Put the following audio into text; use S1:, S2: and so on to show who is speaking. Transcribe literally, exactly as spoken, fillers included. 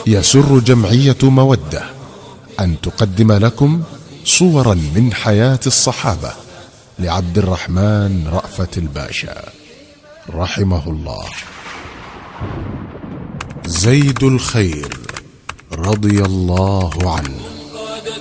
S1: يسر جمعية مودة أن تقدم لكم صورا من حياة الصحابة لعبد الرحمن رأفت الباشا رحمه الله. زيد الخير رضي الله عنه.